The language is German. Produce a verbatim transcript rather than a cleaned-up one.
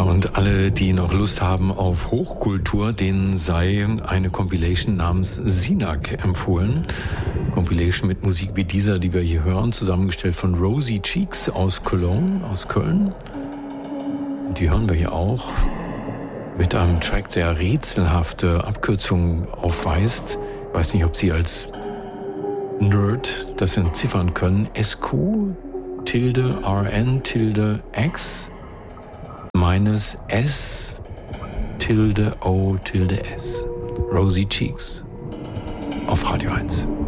Und alle, die noch Lust haben auf Hochkultur, denen sei eine Compilation namens Sinak empfohlen. Compilation mit Musik wie dieser, die wir hier hören, zusammengestellt von Rosy Cheeks aus Cologne, aus Köln. Und die hören wir hier auch mit einem Track, der rätselhafte Abkürzungen aufweist. Ich weiß nicht, ob Sie als Nerd das entziffern können. S Q tilde R N tilde X minus S tilde O tilde S. Rosy Cheeks auf Radio eins.